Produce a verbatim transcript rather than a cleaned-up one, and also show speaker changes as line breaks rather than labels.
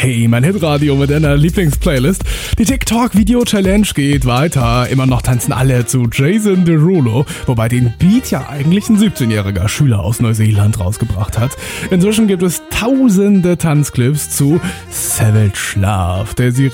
Hey, mein Hitradio mit deiner Lieblingsplaylist. Die TikTok-Video-Challenge geht weiter. Immer noch tanzen alle zu Jason Derulo, wobei den Beat ja eigentlich ein siebzehnjähriger Schüler aus Neuseeland rausgebracht hat. Inzwischen gibt es tausende Tanzclips zu Savage Love, der sie